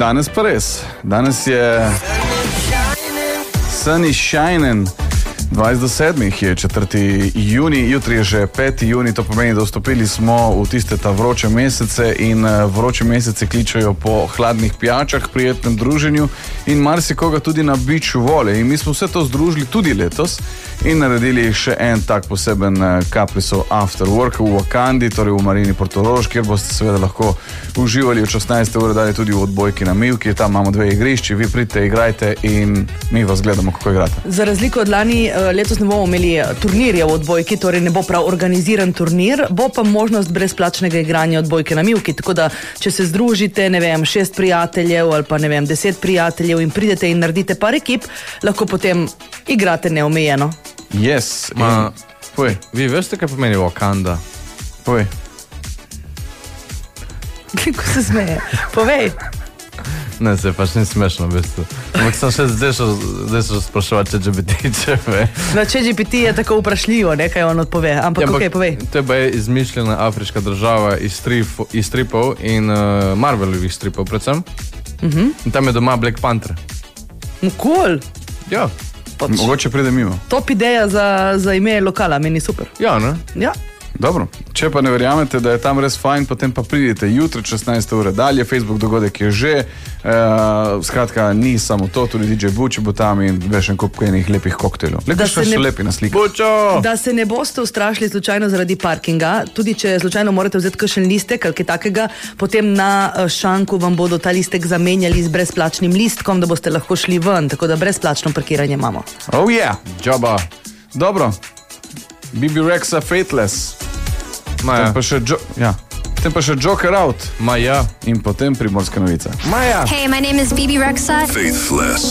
Danes pa res. Danes je Sun is shining. 27 je 4. juni, jutri je že 5. juni, to pomeni, da vstopili smo v tiste ta vroče mesece in vroče mesece kličejo po hladnih pijačah, prijetnem druženju in marsikoga tudi na beach vole. In mi smo vse to združili tudi letos in naredili še en tak poseben Caprisov After Work v Wakandi, torej v Marini Portorož, kjer boste seveda lahko uživali od 16. ure dalje tudi v odbojki na Mivki. Tam imamo 2 igrišči, vi pridite, igrajte in mi vas gledamo, kako igrate. Za razliko od lani, letos ne bomo imeli turnirja v odbojki, torej ne bo prav organiziran turnir, bo pa možnost brezplačnega igranja odbojke na Mivki, tako da če se združite, 6 prijateljev ali pa 10 prijateljev in pridete in naredite par ekip, lahko potem igrate neomejeno. Yes. Povej. Vi veste, kaj pomeni Wakanda? Povej. Ko se smeje. Povej. Ne, se pač ni smešno, v bistvu. Ampak sem še zdaj šel sprašovati ChatGPT, če ve. Na ChatGPT je tako vprašljivo, kaj on odpove. Ampak okej, povej. To je izmišljena afriška država iz stripov in Marvelovih stripov predvsem. In tam je doma Black Panther. Cool. Ja. Mogoče pride mimo. Top ideja za ime lokala, meni super. Ja, ne? Ja. Dobro, če pa ne verjamete, da je tam res fajn, potem pa pridite jutri 16. ure dalje, Facebook dogodek je že, skratka, ni samo to, tudi DJ Buči bo tam in veš en kup enih lepih koktelov. So lepi na sliki. Bučo! Da se ne boste ustrašili slučajno zaradi parkinga, tudi če slučajno morate vzeti kakšen listek ali kaj takega, potem na šanku vam bodo ta listek zamenjali z brezplačnim listkom, da boste lahko šli ven, tako da brezplačno parkiranje imamo. Oh yeah, Džaba. dobro. Bibi Rexa Fateless. Maja. Potem pa še Joker Out. Maja. In potem Primorske novice. Maja. Hey, my name is Bibi Rexa. Faithless.